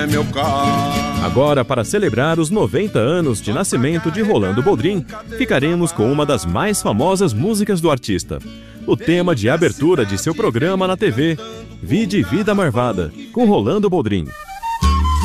meu carro. Agora, para celebrar os 90 anos de nascimento de Rolando Boldrin, ficaremos com uma das mais famosas músicas do artista. O tema de abertura de seu programa na TV, Vide Vida Marvada, com Rolando Boldrin.